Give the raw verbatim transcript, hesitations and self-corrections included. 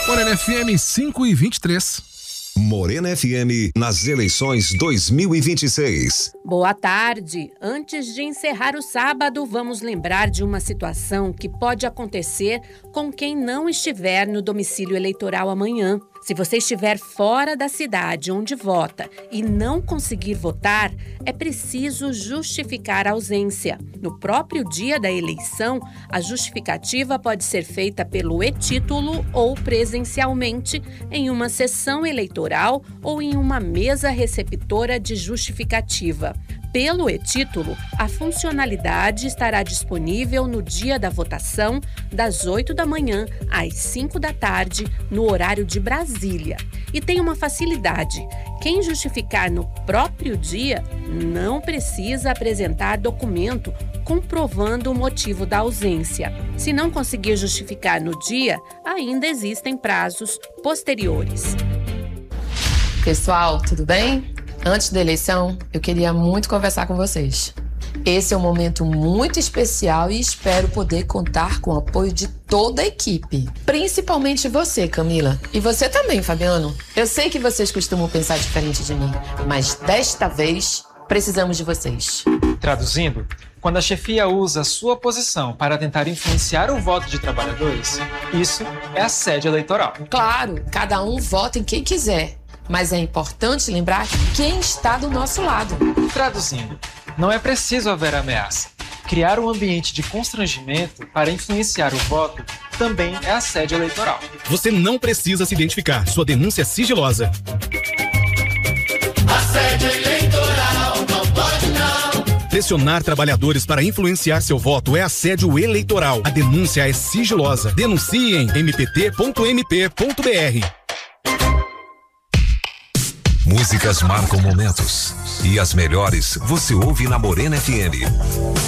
Morena F M cinco e vinte e três. Morena F M nas eleições dois mil e vinte e seis. Boa tarde. Antes de encerrar o sábado, vamos lembrar de uma situação que pode acontecer com quem não estiver no domicílio eleitoral amanhã. Se você estiver fora da cidade onde vota e não conseguir votar, é preciso justificar a ausência. No próprio dia da eleição, a justificativa pode ser feita pelo e-título ou presencialmente em uma sessão eleitoral ou em uma mesa receptora de justificativa. Pelo e-título, a funcionalidade estará disponível no dia da votação, das oito da manhã às cinco da tarde, no horário de Brasília. E tem uma facilidade: quem justificar no próprio dia não precisa apresentar documento comprovando o motivo da ausência. Se não conseguir justificar no dia, ainda existem prazos posteriores. Pessoal, tudo bem? Antes da eleição, eu queria muito conversar com vocês. Esse é um momento muito especial e espero poder contar com o apoio de toda a equipe. Principalmente você, Camila. E você também, Fabiano. Eu sei que vocês costumam pensar diferente de mim, mas desta vez precisamos de vocês. Traduzindo, quando a chefia usa a sua posição para tentar influenciar o voto de trabalhadores, isso é assédio eleitoral. Claro, cada um vota em quem quiser. Mas é importante lembrar quem está do nosso lado. Traduzindo, não é preciso haver ameaça. Criar um ambiente de constrangimento para influenciar o voto também é assédio eleitoral. Você não precisa se identificar. Sua denúncia é sigilosa. Assédio eleitoral, não pode não. Pressionar trabalhadores para influenciar seu voto é assédio eleitoral. A denúncia é sigilosa. Denuncie em m p t ponto m p ponto b r. Músicas marcam momentos. E as melhores você ouve na Morena F M.